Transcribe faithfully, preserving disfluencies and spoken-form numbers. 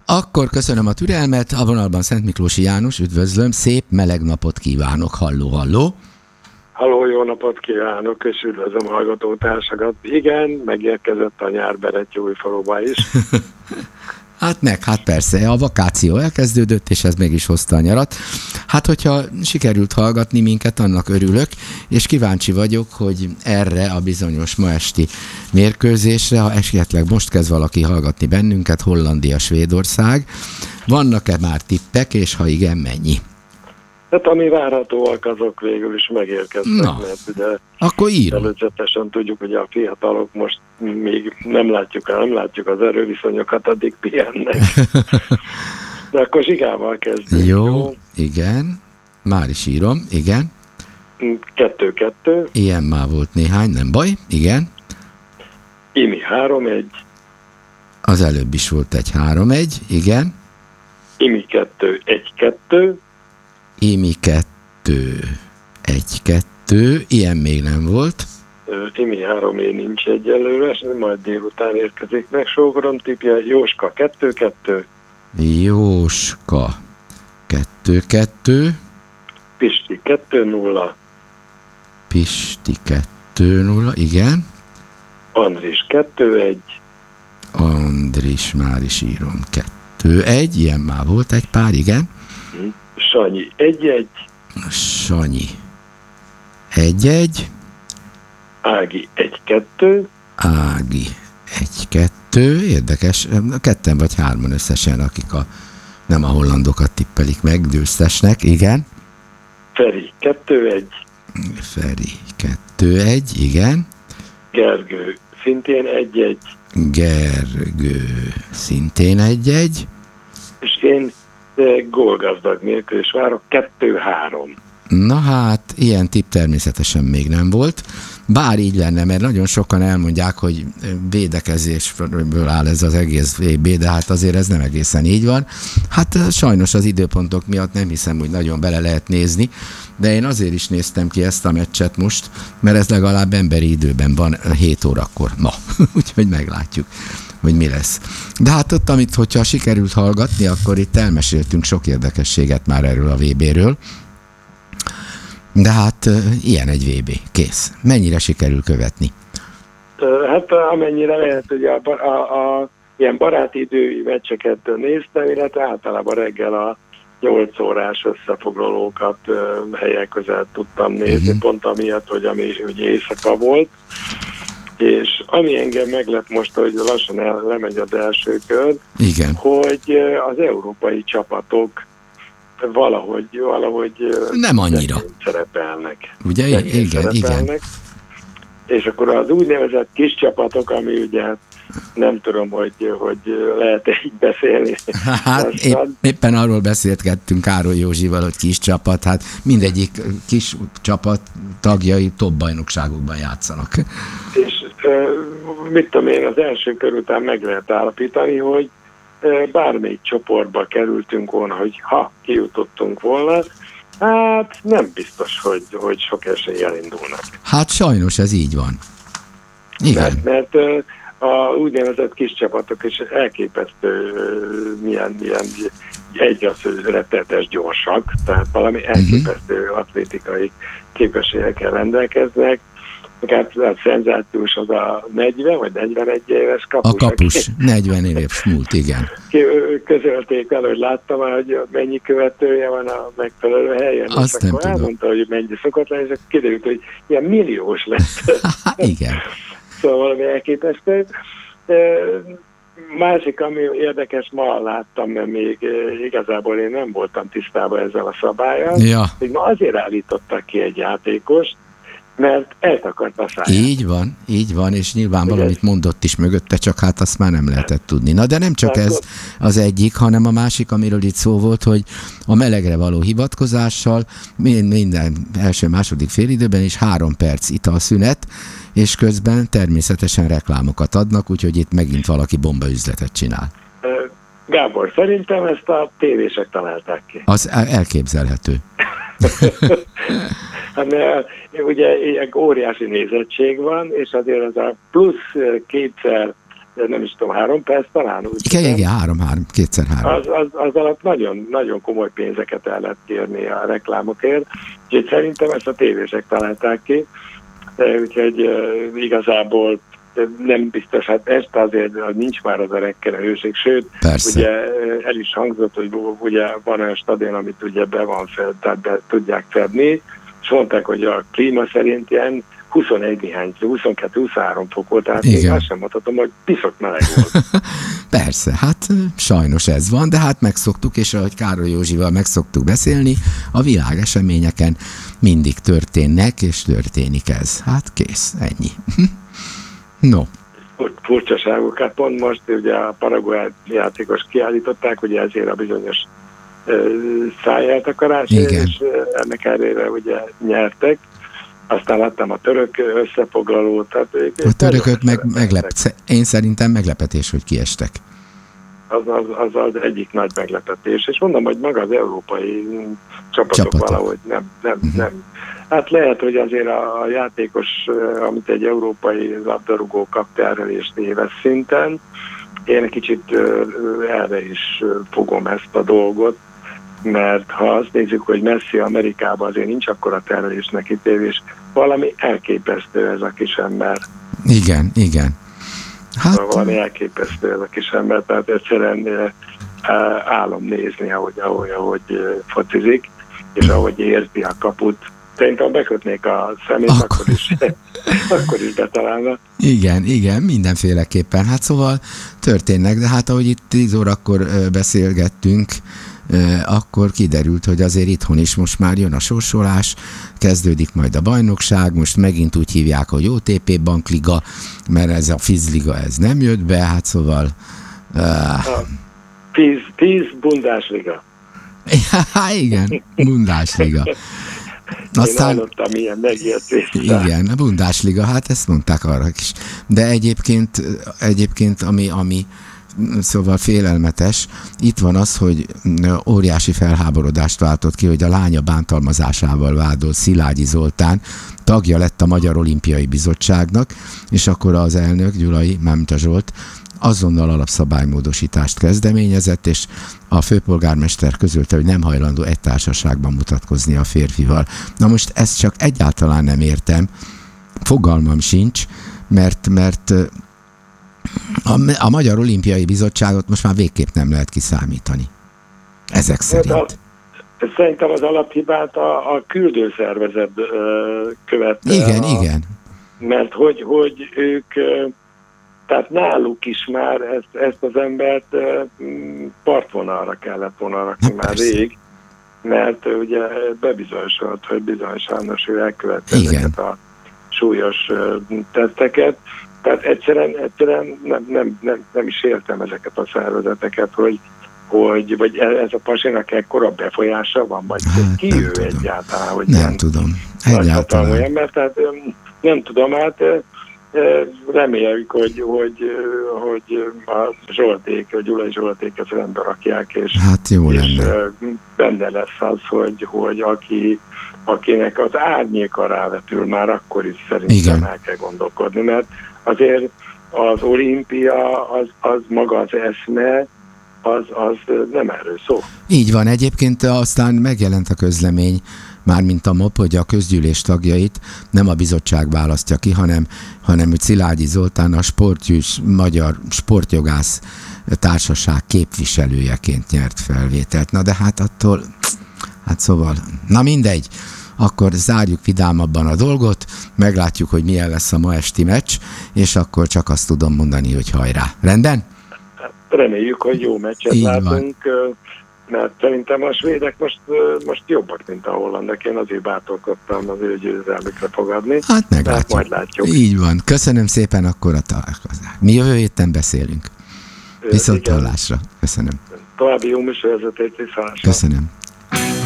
Akkor köszönöm a türelmet, a vonalban Szent Miklósi János, üdvözlöm, szép meleg napot kívánok, halló, halló. Halló, jó napot kívánok, és üdvözlöm a hallgatótársakat. Igen, megérkezett a nyár Berettyóújfaluba is. Hát meg, hát persze, a vakáció elkezdődött, és ez mégis hozta a nyarat. Hát, hogyha sikerült hallgatni minket, annak örülök, és kíváncsi vagyok, hogy erre a bizonyos ma esti mérkőzésre, ha esetleg most kezd valaki hallgatni bennünket, Hollandia, Svédország, vannak-e már tippek, és ha igen, mennyi? Hát ami várhatóak, azok végül is megérkeztek, Na, mert ugye akkor írom. előzetesen tudjuk, hogy a fiatalok most még nem látjuk, nem látjuk az erőviszonyokat, addig pihennek. De akkor zsigával kezdjük. Jó, jó, igen. Már is írom, igen. Kettő-kettő. Ilyen már volt néhány, nem baj, igen. Imi három-egy. Az előbb is volt egy három-egy, igen. Imi kettő, egy-kettő. Imi kettő, egy kettő, ilyen még nem volt. Imi három é nincs egyelőre, majd délután érkezik meg. Sógorom tippje, Jóska kettő kettő. Jóska kettő kettő. Pisti kettő nulla. Pisti kettő nulla, igen. Andris kettő egy. Andris, már is írom, kettő egy, ilyen már volt egy pár, igen. Sanyi egy-egy. Sanyi egy-egy. Ági egy-kettő. Ági egy-kettő. Érdekes, ketten vagy hárman összesen, akik a, nem a hollandokat tippelik meg, győztesnek, igen. Feri kettő-egy. Feri kettő-egy, igen. Gergő szintén egy-egy. Gergő szintén egy-egy. És én gólgazdag nélkül is várok kettő-három. Na hát, ilyen tipp természetesen még nem volt. Bár így lenne, mert nagyon sokan elmondják, hogy védekezésből áll ez az egész vé bé, de hát azért ez nem egészen így van. Hát sajnos az időpontok miatt nem hiszem, hogy nagyon bele lehet nézni, de én azért is néztem ki ezt a meccset most, mert ez legalább emberi időben van hét órakor ma. Úgyhogy meglátjuk, hogy mi lesz. De hát ott, amit, hogyha sikerült hallgatni, akkor itt elmeséltünk sok érdekességet már erről a vé béről. De hát uh, ilyen egy vé bé, kész. Mennyire sikerül követni? Hát amennyire lehet, hogy a, a, a ilyen baráti idői meccseket néztem, illetve általában reggel a nyolc órás összefoglalókat uh, helyek közel tudtam nézni, uh-huh. pont amiatt, hogy ami ugye éjszaka volt. És ami engem meglep most, hogy lassan el, lemegy az első kör, igen. hogy az európai csapatok valahogy, valahogy nem annyira szerepelnek. Ugye? Igen, szerepelnek. Igen. És akkor az úgynevezett kis csapatok, ami ugye nem tudom, hogy, hogy lehet-e így beszélni. Hát épp, éppen arról beszélgettünk Károly Józsival, hogy kis csapat, hát mindegyik kis csapat tagjai top bajnokságokban játszanak. És mit tudom én, az első kör után meg lehet állapítani, hogy bármelyik csoportba kerültünk volna, hogy ha kijutottunk volna, hát nem biztos, hogy, hogy sok eséllyel indulnak. Hát sajnos ez így van. Igen. Mert, mert a úgynevezett kis csapatok is elképesztő milyen, milyen egyre rettenetes gyorsak, tehát valami elképesztő uh-huh. atlétikai képességekkel rendelkeznek. Hát, hát szenzációs az a negyven vagy negyvenegy éves kapus. A kapus, negyven éves múlt, igen. Közölték el, hogy láttam már, hogy mennyi követője van a megfelelő helyen. Azt és nem akkor tudom. Elmondta, hogy mennyi szokott lenni, és akkor kiderült, hogy ilyen milliós lett. Igen. Szóval valami elképesztő. Másik, ami érdekes, ma láttam, mert még igazából én nem voltam tisztában ezzel a szabállyal, ja. hogy ma azért állítottak ki egy játékost, mert eltakart a száját. Így van, így van, és nyilván ugye valamit mondott is mögötte, csak hát azt már nem lehetett tudni. Na de nem csak hát, ez az egyik, hanem a másik, amiről itt szó volt, hogy a melegre való hivatkozással minden első-második félidőben is három perc italszünet, és közben természetesen reklámokat adnak, úgyhogy itt megint valaki bombaüzletet csinál. Gábor, szerintem ezt a tévések találták ki. Az elképzelhető. Hát, ugye ilyen óriási nézettség van, és azért ez a plusz kétszer nem is tudom, három perc talán. Úgy igen, igen, igen, három, három, kétszer három. Az, az, az alatt nagyon, nagyon komoly pénzeket el lehet kérni a reklámokért, úgyhogy szerintem ezt a tévések találták ki, úgyhogy uh, igazából nem biztos, hát ezt azért nincs már az a rekkenőség, sőt, persze. Ugye el is hangzott, hogy ugye van olyan stadion, amit ugye be van fel, tehát be tudják fedni, és mondták, hogy a klíma szerint ilyen huszonegy néhány, huszonkettő huszonhárom fok volt, tehát én azt sem mondhatom, hogy piszok meleg volt. Persze, hát sajnos ez van, de hát megszoktuk, és ahogy Károly Józsival megszoktuk beszélni, a világ eseményeken mindig történnek, és történik ez. Hát kész, ennyi. No. Furcsaságokat pont most ugye a Paraguay játékos kiállították, ugye ezért a bizonyos uh, szájeltakarásért, és uh, ennek ellenére ugye nyertek. Aztán láttam a török összefoglalót. Tehát a törökök meg meglep, én szerintem meglepetés, hogy kiestek. Az az, az az egyik nagy meglepetés, és mondom, hogy maga az európai csapatok, csapatok. valahogy nem, nem, uh-huh. nem. Hát lehet, hogy azért a, a játékos, amit egy európai labdarúgó kap terhelést éves szinten, én kicsit erre is fogom ezt a dolgot, mert ha azt nézzük, hogy Messi Amerikában azért nincs akkora terhelésnek kitéve, és valami elképesztő ez a kis ember. Igen, igen. Hát... Valami elképesztő ez a kis ember, tehát egyszerűen álom nézni, ahogy, ahogy, ahogy focizik, és ahogy érzi a kaput. Szerintem bekötnék a szemét, akkor, akkor is, akkor is betalálna. Igen, igen, mindenféleképpen. Hát szóval történnek, de hát ahogy itt tíz órakor beszélgettünk, akkor kiderült, hogy azért itthon is most már jön a sorsolás, kezdődik majd a bajnokság, most megint úgy hívják, hogy o té pé Bankliga, mert ez a Fizliga, ez nem jött be, hát szóval... Uh... A tíz, tíz Bundesliga. Igen, Bundesliga. Aztán, én hallottam ilyen megértést. Igen, a Bundesliga, hát ezt mondták arra is. De egyébként, egyébként ami, ami szóval félelmetes, itt van az, hogy óriási felháborodást váltott ki, hogy a lánya bántalmazásával vádolt Szilágyi Zoltán tagja lett a Magyar Olimpiai Bizottságnak, és akkor az elnök, Gyulai, mármint a Zsolt, azonnal alapszabálymódosítást kezdeményezett, és a főpolgármester közölte, hogy nem hajlandó egy társaságban mutatkozni a férfival. Na most ezt csak egyáltalán nem értem, fogalmam sincs, mert, mert a, a Magyar Olimpiai Bizottságot most már végképp nem lehet kiszámítani. Ezek szerint. Szerintem az alaphibát a, a küldőszervezet követte. Igen, a, igen. Mert hogy, hogy ők... Tehát náluk is már ezt, ezt az embert partvonalra kellett volna rakni már rég, mert ugye bebizonyosolt, hogy bizony sajnos ő elkövette ezeket a súlyos tetteket. Tehát egyszerűen, egyszerűen nem, nem, nem, nem is értem ezeket a szervezeteket, hogy, hogy vagy ez a pasinak ekkora befolyása van, vagy hát, ki ő tudom. Egyáltalán? Hogy nem tudom. Egyáltalán. Ember, tehát nem tudom, hát reméljük, hogy, hogy, hogy a Zsolték, a Gyulai Zsolték ezt rendbe rakják, és, hát jó és lenne. Benne lesz az, hogy, hogy aki, akinek az árnyéka rávetül, már akkor is szerintem igen. El kell gondolkodni, mert azért az olimpia, az, az maga az eszme, az, az nem erről szól. Így van, egyébként aztán megjelent a közlemény, mármint a MOP, hogy a közgyűlés tagjait nem a bizottság választja ki, hanem, hanem hogy Szilágyi Zoltán a sportgyűs, Magyar Sportjogász Társaság képviselőjeként nyert felvételt. Na de hát attól, hát szóval, na mindegy, akkor zárjuk vidámabban a dolgot, meglátjuk, hogy milyen lesz a ma esti meccs, és akkor csak azt tudom mondani, hogy hajrá. Rendben? Reméljük, hogy jó meccset így látunk. Van. Mert szerintem a svédek most, most jobbak, mint a hollandok. Én azért bátorkodtam az ő győzelmükre fogadni. Hát meglátjuk. Majd látjuk. Így van. Köszönöm szépen akkor a találkozást. Mi jövő héten beszélünk. Viszont hallásra. Köszönöm. További jó műsorvezetést, viszont hallásra. Köszönöm.